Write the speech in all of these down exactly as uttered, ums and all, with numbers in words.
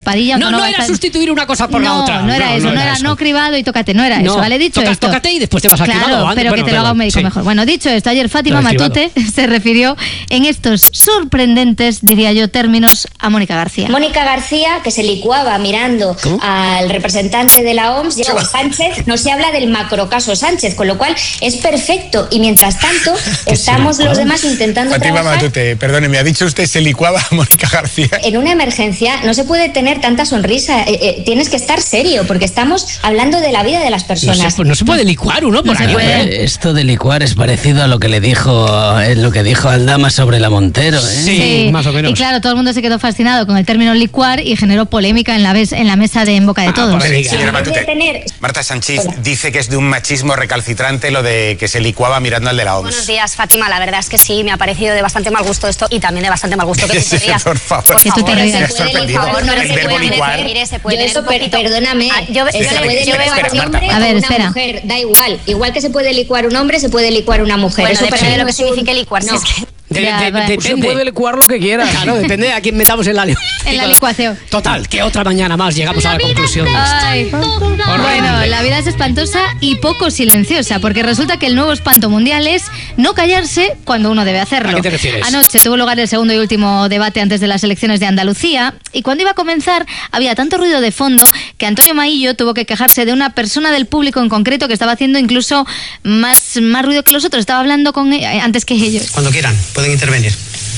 espadilla. No, no, no era estar... sustituir una cosa por no, la otra. No, era no, eso, no, no era eso. no cribado y tócate, no era no, eso, ¿vale? Dicho toca, esto. Tócate y después te vas a claro, cribado. pero bueno, que te lo haga un médico sí. mejor. Bueno, dicho esto, ayer Fátima Matute se refirió en estos sorprendentes, diría yo, términos a Mónica García. Mónica García, que se licuaba mirando ¿Cómo? al representante de la O M S, Diego Sánchez, no se habla del macrocaso Sánchez, con lo cual es perfecto. Y mientras tanto, estamos los demás intentando Fátima trabajar. Matute, perdone, me ha dicho usted se licuaba a Mónica García. En una emergencia no se puede tener tanta sonrisa, eh, eh, tienes que estar serio, porque estamos hablando de la vida de las personas. No se, no se puede licuar uno por no ahí. Eh, esto de licuar es parecido a lo que le dijo eh, lo que dijo Aldama sobre la Montero, ¿eh? Sí, Sí, más o menos. y claro, todo el mundo se quedó fascinado con el término licuar y generó polémica en la, ves, en la mesa de En Boca de Ah, Todos. polémica. Señora Puede Matute, tener- Marta Sánchez dice que es de un machismo recalcitrante lo de que se licuaba mirando al de la O M S. Buenos días, Fátima. La verdad es que sí, me ha parecido de bastante mal gusto esto y también de bastante mal gusto que tú te rías. Por favor. Por Que tú te favor, rías. Me ha Se puede sorprendido. licuar, no El se verbo puede licuar. tener- Mire, se puede Yo tener eso, un per- poquito- perdóname, Ah, yo- se yo puede le- yo licuar le- un Espera, hombre Marta. A ver, o espera. una mujer, da igual. Igual que se puede licuar un hombre, se puede licuar una mujer. Bueno, Eso para depende mí de lo no que es un- signifique licuar. Si No. es que... De, Ya, de, va. de, Se depende. puede licuar lo que quiera. Claro, depende a quién metamos en la En la licuación. Total, que otra mañana más llegamos a la conclusión. Ay. Bueno, la vida es espantosa y poco silenciosa, porque resulta que el nuevo espanto mundial es no callarse cuando uno debe hacerlo. ¿A qué te refieres? Anoche tuvo lugar el segundo y último debate antes de las elecciones de Andalucía y cuando iba a comenzar había tanto ruido de fondo que Antonio Maillo tuvo que quejarse de una persona del público en concreto que estaba haciendo incluso más, más ruido que los otros, estaba hablando con eh, antes que ellos. Cuando quieran, pueden intervenir.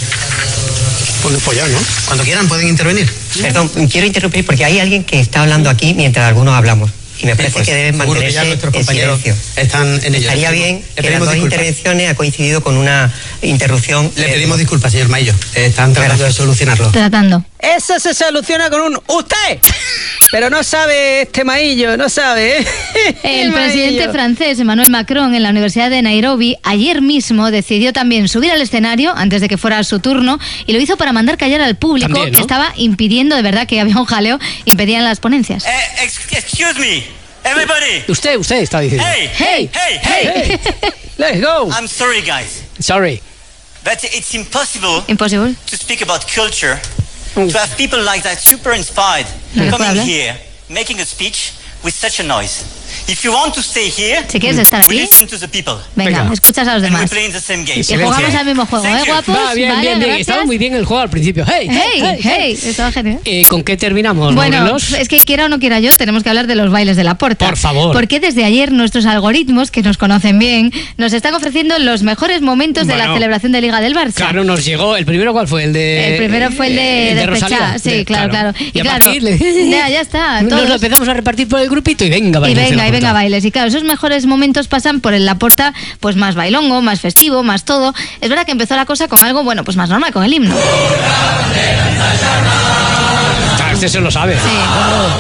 Pues, pues ya, ¿no? Cuando quieran, pueden intervenir. Perdón, quiero interrumpir porque hay alguien que está hablando aquí mientras algunos hablamos. Y me parece Pues, que deben seguro que ya mantenerse nuestros en compañeros silencio. están en ello. Estaría Le bien pedimos- que le las pedimos dos disculpas. intervenciones ha coincidido con una interrupción. Le eh, pedimos disculpas, señor Maillo. Están tratando de solucionarlo. Tratando. Eso se soluciona con un usted. Pero no sabe este Maillo, no sabe, ¿eh? El presidente francés Emmanuel Macron en la Universidad de Nairobi ayer mismo decidió también subir al escenario antes de que fuera su turno y lo hizo para mandar callar al público También, ¿no? que estaba impidiendo, de verdad que había un jaleo, impedían las ponencias. Eh, ex- excuse me, everybody. Usted, usted está diciendo. Hey, Hey. hey, hey. Let's go. I'm sorry, guys, Sorry. but it's impossible Imposible. to speak about culture, to have people like that super inspired No se puede coming hablar. here, making a speech with such a noise. If you want to stay here, Si quieres estar we aquí, listen to the people. venga, Venga. escuchas a los And we demás. play in the same game. Y jugamos al mismo juego, Thank ¿eh, you. guapos? Va bien, Vale, bien, bien. gracias. Estaba muy bien el juego al principio. Hey, Hey, hey, estaba genial. Eh, ¿Con qué terminamos, Bueno, Morelos? es que quiera o no quiera yo, tenemos que hablar de los bailes de la Porta. Por favor. Porque desde ayer nuestros algoritmos, que nos conocen bien, nos están ofreciendo los mejores momentos de la Bueno. celebración de Liga del Barça. Claro, nos llegó. ¿El primero cuál fue? El de. El primero fue el de, el de Despechá. Rosalía. Sí, De- claro, claro. Y, a claro, partir le- ya, ya está. Nos todos. lo empezamos a repartir por el grupito y venga, Y bailes de venga, la y venga Porta. bailes. Y claro, esos mejores momentos pasan por el Laporta, pues más bailongo, más festivo, más todo. Es verdad que empezó la cosa con algo, bueno, pues más normal, con el himno. Claro, este se lo sabe. Sí.